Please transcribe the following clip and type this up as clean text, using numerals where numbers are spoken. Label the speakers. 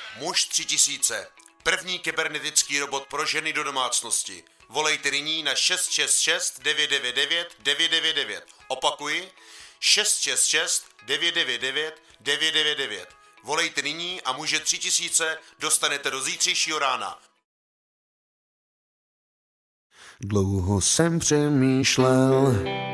Speaker 1: Muž 3000. První kybernetický robot pro ženy do domácnosti. Volejte nyní na 666 999 999. Opakuji, 666 999 999. Volejte nyní a muže 3000 dostanete do zítřejšího rána.
Speaker 2: Dlouho jsem přemýšlel,